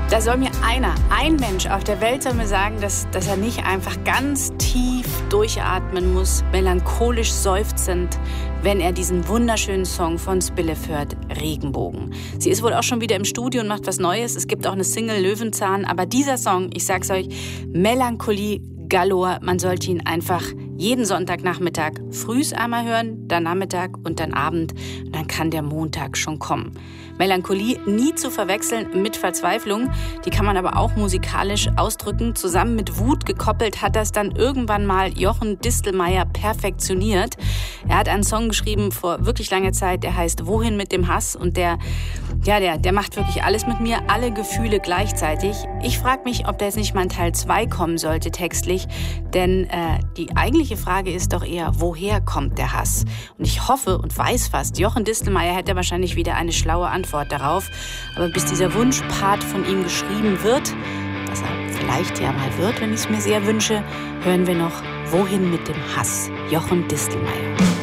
Da soll mir ein Mensch auf der Welt soll mir sagen, dass er nicht einfach ganz tief durchatmen muss, melancholisch seufzend, wenn er diesen wunderschönen Song von Spillef hört, Regenbogen. Sie ist wohl auch schon wieder im Studio und macht was Neues. Es gibt auch eine Single, Löwenzahn. Aber dieser Song, ich sag's euch, Melancholie galore. Man sollte ihn einfach jeden Sonntagnachmittag frühs einmal hören, dann Nachmittag und dann Abend. Und dann kann der Montag schon kommen. Melancholie nie zu verwechseln mit Verzweiflung. Die kann man aber auch musikalisch ausdrücken. Zusammen mit Wut gekoppelt hat das dann irgendwann mal Jochen Distelmeier perfektioniert. Er hat einen Song geschrieben vor wirklich langer Zeit, der heißt Wohin mit dem Hass? Und der macht wirklich alles mit mir, alle Gefühle gleichzeitig. Ich frage mich, ob da jetzt nicht mal ein Teil 2 kommen sollte textlich. Denn die eigentliche Frage ist doch eher, woher kommt der Hass? Und ich hoffe und weiß fast, Jochen Distelmeier hätte wahrscheinlich wieder eine schlaue Antwort darauf. Aber bis dieser Wunschpart von ihm geschrieben wird, was er vielleicht ja mal wird, wenn ich es mir sehr wünsche, hören wir noch Wohin mit dem Hass? Jochen Distelmeier.